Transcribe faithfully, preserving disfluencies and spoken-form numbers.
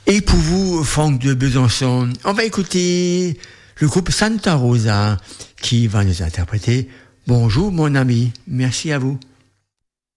Et pour vous, Franck de Besançon, on va écouter le groupe Santa Rosa qui va nous interpréter Bonjour mon ami. Merci à vous.